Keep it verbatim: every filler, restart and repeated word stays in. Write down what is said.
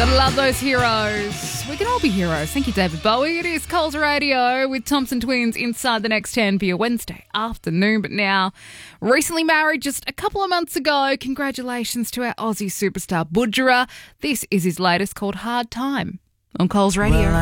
Gotta love those heroes. We can all be heroes. Thank you, David Bowie. It is Coles Radio with Thompson Twins inside the next ten for your Wednesday afternoon. But now, recently married just a couple of months ago. Congratulations to our Aussie superstar Budgerah. This is his latest called Hard Time on Coles Radio. Well,